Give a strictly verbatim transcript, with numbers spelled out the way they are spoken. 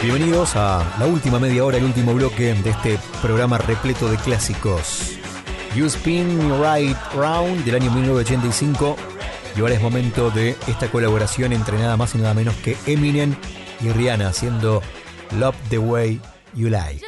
Bienvenidos a la última media hora, el último bloque de este programa repleto de clásicos. You Spin Me Right Round del año mil novecientos ochenta y cinco. Y ahora es momento de esta colaboración entre nada más y nada menos que Eminem y Rihanna haciendo Love the Way You Lie.